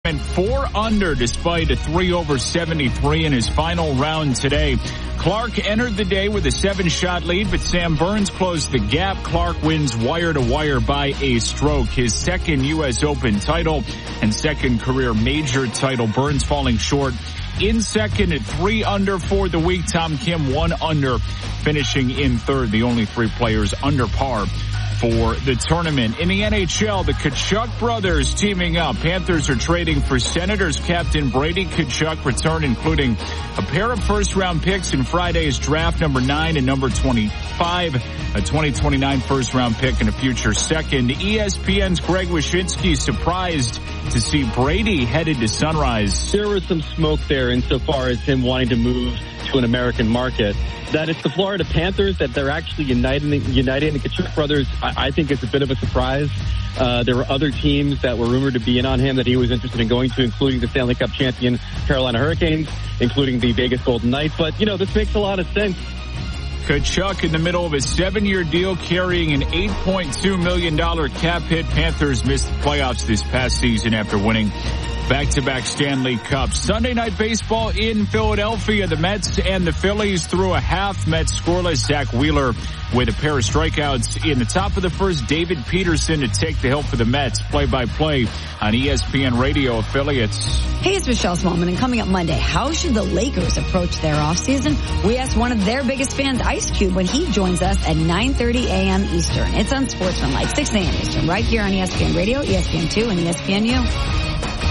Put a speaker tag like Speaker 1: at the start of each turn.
Speaker 1: went 4 under despite a 3 over 73 in his final round today. Clark entered the day with a 7-shot lead, but Sam Burns closed the gap. Clark wins wire to wire by a stroke. His second U.S. Open title and second career major title. Burns falling short in second at 3 under for the week. Tom Kim 1 under, finishing in third. The only 3 players under par for the tournament. In the NHL, the Tkachuk brothers teaming up. Panthers are trading for Senators captain Brady Tkachuk return, including a pair of first-round picks in Friday's draft, number 9 and number 25, a 2029 first-round pick and a future second. ESPN's Greg Wyshynski surprised to see Brady headed to Sunrise.
Speaker 2: There was some smoke there insofar as him wanting to move to an American market. That it's the Florida Panthers, that they're actually uniting the Tkachuk brothers, I think it's a bit of a surprise. There were other teams that were rumored to be in on him that he was interested in going to, including the Stanley Cup champion Carolina Hurricanes, including the Vegas Golden Knights. But, this makes a lot of sense.
Speaker 1: Tkachuk in the middle of a 7-year deal carrying an $8.2 million cap hit. Panthers missed the playoffs this past season after winning back-to-back Stanley Cups. Sunday night baseball in Philadelphia. The Mets and the Phillies through a half. Mets scoreless. Zach Wheeler with a pair of strikeouts in the top of the first. David Peterson to take the hill for the Mets. Play-by-play on ESPN Radio affiliates.
Speaker 3: Hey, it's Michelle Smallman, and coming up Monday, how should the Lakers approach their offseason? We asked one of their biggest fans, Ice Cube, when he joins us at 9:30 a.m. Eastern. It's on Sportsmanlike, 6 a.m. Eastern, right here on ESPN Radio, ESPN2, and ESPNU.